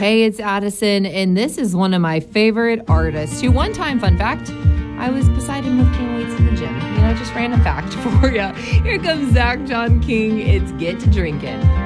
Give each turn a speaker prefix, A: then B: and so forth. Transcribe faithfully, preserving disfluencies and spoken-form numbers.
A: Hey, it's Addison, and this is one of my favorite artists who one time, fun fact, I was beside him lifting weights in the gym. You know, just random fact for you. Here comes Zach John King. It's Get to Drinking.